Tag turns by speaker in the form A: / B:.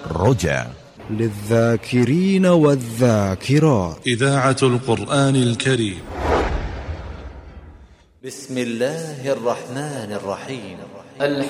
A: رجاء
B: للذاكرين والذاكرات.
C: إذاعة القرآن الكريم.
D: بسم الله الرحمن الرحيم.